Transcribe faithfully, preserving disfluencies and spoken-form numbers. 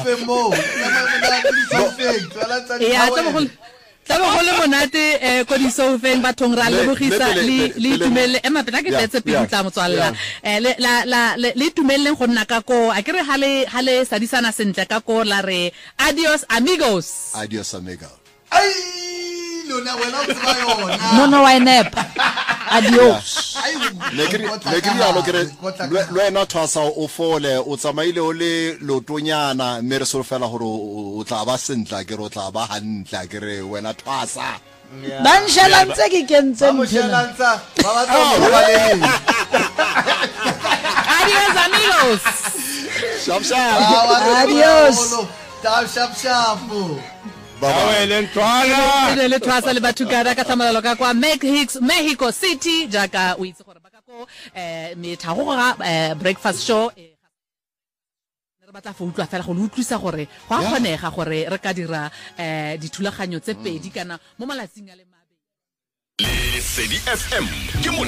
mo ya tsa go tsa go le monate eh ko di sofeng bathong ra le bogisa le le tumelle ema pela ke tetse pele tla motswalla eh la la le tumelle go nna ka ko a kere hale hale sadisana sentle ka ko la re adios amigos adios amigos ai lona wena o tsaya yona mono wa enepa adios lekri lekri ya lo kere le na thasa o fole o tsamaile o le lotonyana mme re so fela gore o tla ba sentla ke ro tla ba hantla kere wena thasa ba nshelantse ke kentse ba moshelantsa ba ba tlo ba le adios amigos shap shap adios ta shap shap baba le ntwana le twasa le bathukara ka tsamalalo ka kwa Mexico Mexico City jaka o itse gore baka ko eh methagoga eh breakfast show re batla go utlwa fela go le utlwisa gore go a kgonega gore re ka dira eh dithulaganyo tse pedi kana mo malatsing a le mabedi le Lesedi F M ke